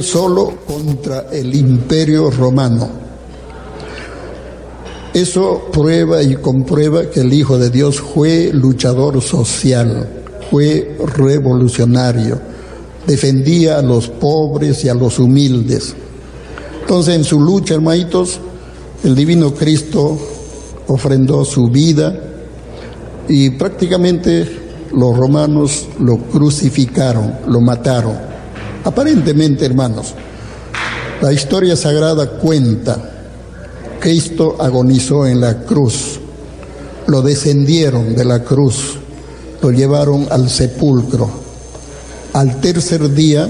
solo contra el Imperio Romano. Eso prueba y comprueba que el Hijo de Dios fue luchador social, fue revolucionario, defendía a los pobres y a los humildes. Entonces, en su lucha, hermanitos, el Divino Cristo ofrendó su vida y prácticamente los romanos lo crucificaron, lo mataron. Aparentemente, hermanos, la historia sagrada cuenta: Cristo agonizó en la cruz, lo descendieron de la cruz, lo llevaron al sepulcro. Al tercer día,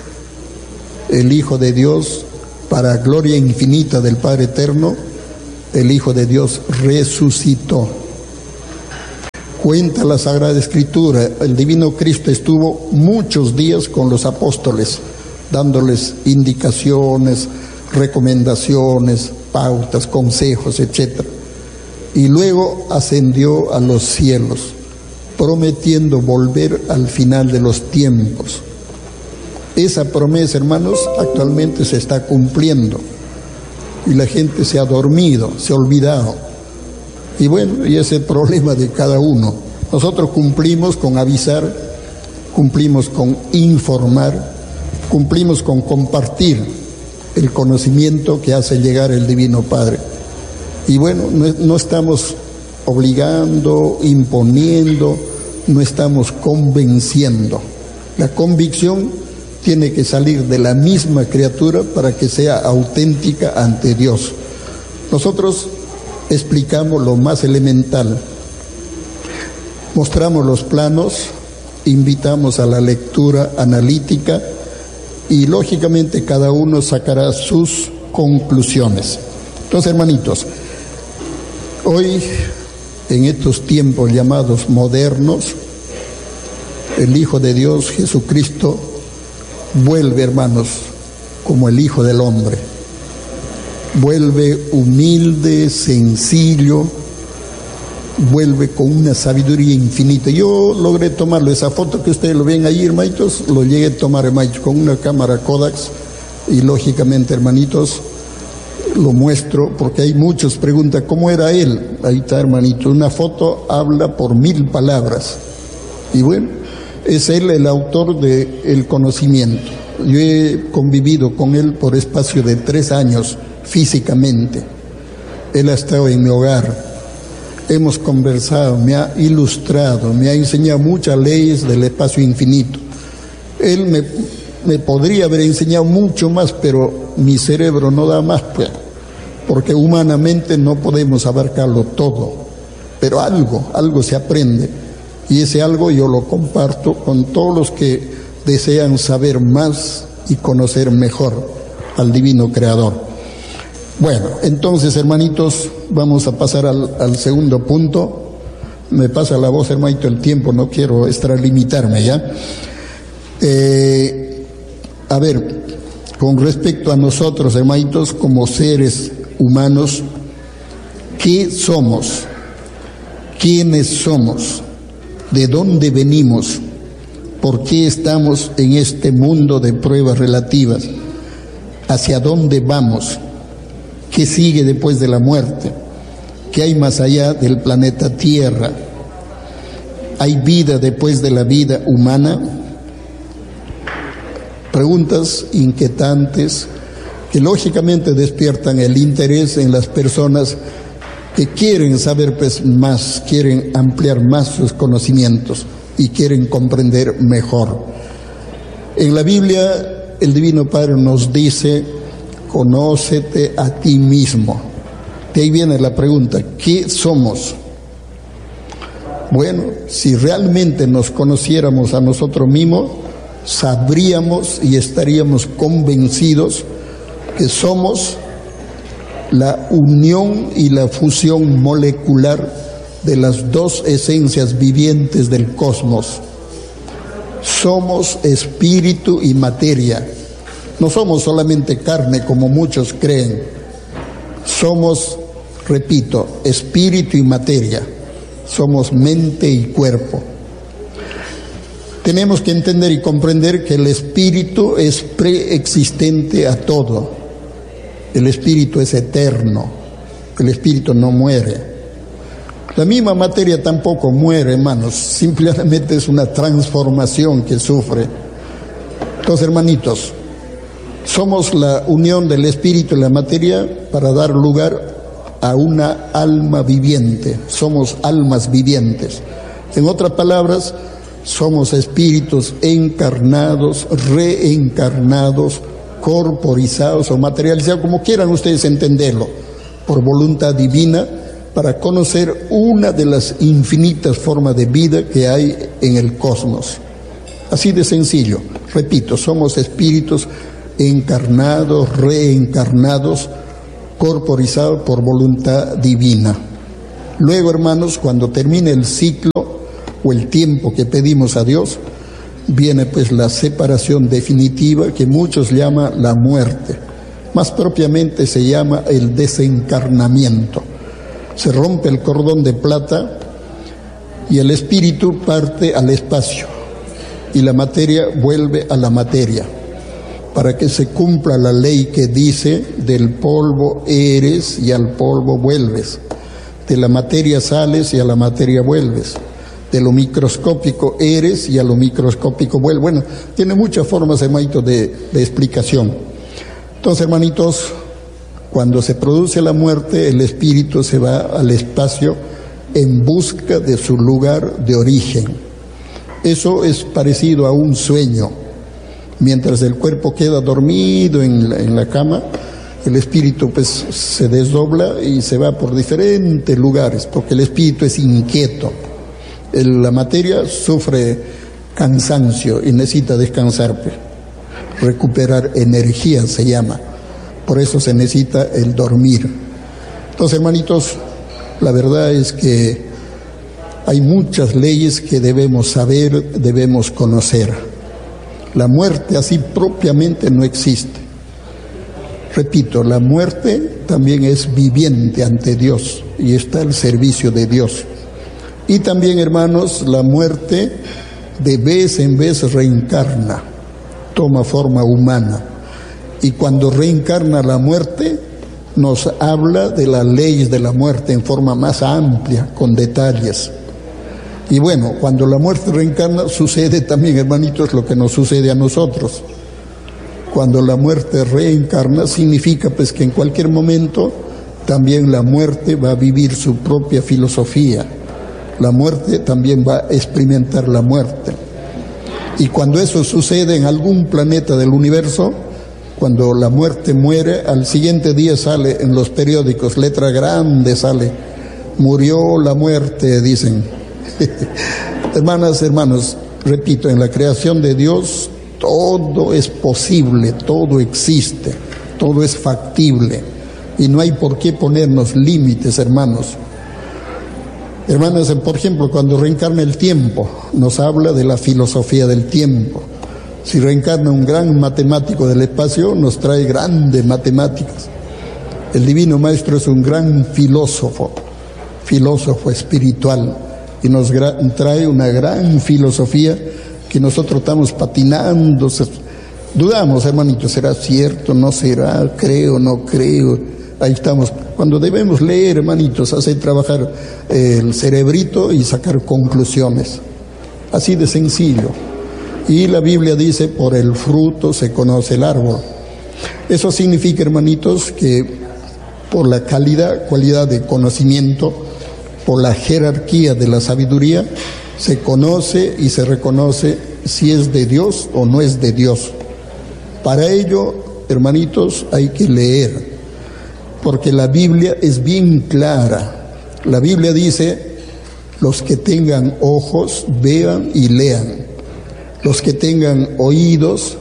el Hijo de Dios, para gloria infinita del Padre Eterno, el Hijo de Dios resucitó. Cuenta la Sagrada Escritura, el Divino Cristo estuvo muchos días con los apóstoles, dándoles indicaciones, recomendaciones, pautas, consejos, etc. Y luego ascendió a los cielos, prometiendo volver al final de los tiempos. Esa promesa, hermanos, actualmente se está cumpliendo y la gente se ha dormido, se ha olvidado. Y bueno, y ese es el problema de cada uno. Nosotros cumplimos con avisar, cumplimos con informar, cumplimos con compartir el conocimiento que hace llegar el Divino Padre. Y bueno, no estamos obligando, imponiendo, no estamos convenciendo. La convicción tiene que salir de la misma criatura para que sea auténtica ante Dios. Nosotros explicamos lo más elemental, mostramos los planos, invitamos a la lectura analítica y lógicamente cada uno sacará sus conclusiones. Entonces, hermanitos, hoy en estos tiempos llamados modernos, el Hijo de Dios, Jesucristo, vuelve, hermanos, como el Hijo del Hombre. Vuelve humilde, sencillo, vuelve con una sabiduría infinita. Yo logré tomarlo, esa foto que ustedes lo ven ahí, hermanitos, lo llegué a tomar, hermanitos, con una cámara Kodak y lógicamente, hermanitos, lo muestro porque hay muchos preguntan, ¿cómo era él? Ahí está, hermanito, una foto habla por 1000 palabras. Y bueno, es él el autor del conocimiento. Yo he convivido con él por espacio de 3 años físicamente. Él ha estado en mi hogar, hemos conversado, me ha ilustrado, me ha enseñado muchas leyes del espacio infinito. Él me podría haber enseñado mucho más, pero mi cerebro no da más, pues, porque humanamente no podemos abarcarlo todo, pero algo se aprende, y ese algo yo lo comparto con todos los que desean saber más y conocer mejor al Divino Creador. Bueno, entonces, hermanitos, vamos a pasar al segundo punto. Me pasa la voz, hermanito, el tiempo, no quiero extralimitarme, ¿ya? A ver, con respecto a nosotros, hermanitos, como seres humanos, ¿qué somos? ¿Quiénes somos? ¿De dónde venimos? ¿Por qué estamos en este mundo de pruebas relativas? ¿Hacia dónde vamos? ¿Qué sigue después de la muerte? ¿Qué hay más allá del planeta Tierra? ¿Hay vida después de la vida humana? Preguntas inquietantes que lógicamente despiertan el interés en las personas que quieren saber pues más, quieren ampliar más sus conocimientos y quieren comprender mejor. En la Biblia el Divino Padre nos dice: conócete a ti mismo. De ahí viene la pregunta: ¿qué somos? Bueno, si realmente nos conociéramos a nosotros mismos, sabríamos y estaríamos convencidos que somos la unión y la fusión molecular de las dos esencias vivientes del cosmos. Somos espíritu y materia. No somos solamente carne como muchos creen. Somos, repito, espíritu y materia. Somos mente y cuerpo. Tenemos que entender y comprender que el espíritu es preexistente a todo. El espíritu es eterno. El espíritu no muere. La misma materia tampoco muere, hermanos. Simplemente es una transformación que sufre. Entonces, hermanitos, somos la unión del espíritu y la materia para dar lugar a una alma viviente. Somos almas vivientes. En otras palabras, somos espíritus encarnados, reencarnados, corporizados o materializados, como quieran ustedes entenderlo, por voluntad divina, para conocer una de las infinitas formas de vida que hay en el cosmos. Así de sencillo. Repito, somos espíritus encarnados, reencarnados, corporizados por voluntad divina. Luego, hermanos, cuando termine el ciclo o el tiempo que pedimos a Dios, viene pues la separación definitiva que muchos llaman la muerte. Más propiamente se llama el desencarnamiento. Se rompe el cordón de plata y el espíritu parte al espacio y la materia vuelve a la materia, para que se cumpla la ley que dice: del polvo eres y al polvo vuelves, de la materia sales y a la materia vuelves, de lo microscópico eres y a lo microscópico vuelves. Bueno, tiene muchas formas, hermanito, de explicación. Entonces, hermanitos, cuando se produce la muerte, el espíritu se va al espacio en busca de su lugar de origen. Eso es parecido a un sueño. Mientras el cuerpo queda dormido en la cama, el espíritu pues se desdobla y se va por diferentes lugares, porque el espíritu es inquieto. La materia sufre cansancio y necesita descansar, recuperar energía se llama. Por eso se necesita el dormir. Entonces, hermanitos, la verdad es que hay muchas leyes que debemos saber, debemos conocer. La muerte así propiamente no existe. Repito, la muerte también es viviente ante Dios y está al servicio de Dios. Y también, hermanos, la muerte de vez en vez reencarna, toma forma humana. Y cuando reencarna la muerte, nos habla de las leyes de la muerte en forma más amplia, con detalles. Y bueno, cuando la muerte reencarna, sucede también, hermanitos, lo que nos sucede a nosotros. Cuando la muerte reencarna, significa pues que en cualquier momento también la muerte va a vivir su propia filosofía. La muerte también va a experimentar la muerte. Y cuando eso sucede en algún planeta del universo, cuando la muerte muere, al siguiente día sale en los periódicos, letra grande sale: murió la muerte, dicen. Hermanas, hermanos, repito, en la creación de Dios todo es posible, todo existe, todo es factible y no hay por qué ponernos límites, hermanos. Hermanas, por ejemplo, cuando reencarna el tiempo, nos habla de la filosofía del tiempo. Si reencarna un gran matemático del espacio, nos trae grandes matemáticas. El Divino Maestro es un gran filósofo espiritual, y nos trae una gran filosofía que nosotros estamos patinando, dudamos, hermanitos, ¿será cierto? ¿No será? ¿Creo? ¿No creo? Ahí estamos. Cuando debemos leer, hermanitos, hacer trabajar el cerebrito y sacar conclusiones. Así de sencillo. Y la Biblia dice: por el fruto se conoce el árbol. Eso significa, hermanitos, que por la cualidad de conocimiento, por la jerarquía de la sabiduría, se conoce y se reconoce si es de Dios o no es de Dios. Para ello, hermanitos, hay que leer, porque la Biblia es bien clara. La Biblia dice: los que tengan ojos, vean y lean. Los que tengan oídos,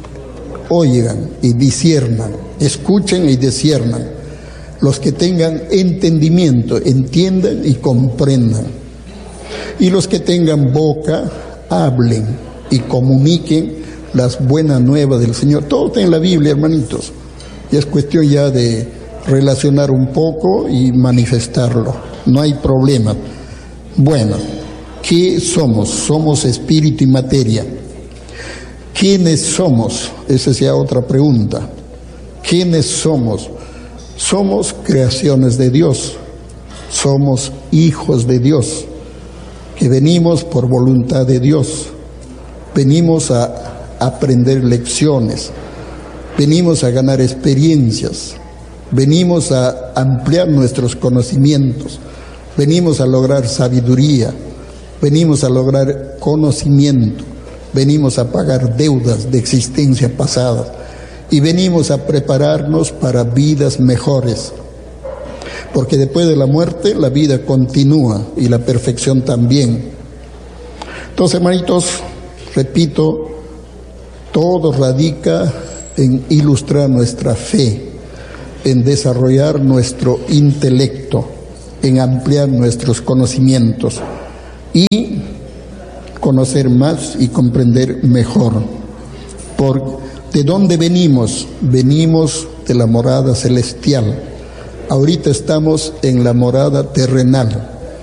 oigan y disciernan. Escuchen y disciernan. Los que tengan entendimiento, entiendan y comprendan. Y los que tengan boca, hablen y comuniquen las buenas nuevas del Señor. Todo está en la Biblia, hermanitos. Y es cuestión ya de relacionar un poco y manifestarlo. No hay problema. Bueno, ¿Qué somos? Somos espíritu y materia. ¿Quiénes somos? Esa es ya otra pregunta. ¿Quiénes somos? Somos creaciones de Dios. Somos hijos de Dios, que venimos por voluntad de Dios. Venimos a aprender lecciones. Venimos a ganar experiencias. Venimos a ampliar nuestros conocimientos. Venimos a lograr sabiduría. Venimos a lograr conocimiento. Venimos a pagar deudas de existencia pasada. Y venimos a prepararnos para vidas mejores. Porque después de la muerte, la vida continúa y la perfección también. Entonces, hermanitos, repito, todo radica en ilustrar nuestra fe, en desarrollar nuestro intelecto, en ampliar nuestros conocimientos y conocer más y comprender mejor. ¿De dónde venimos? Venimos de la morada celestial. Ahorita estamos en la morada terrenal.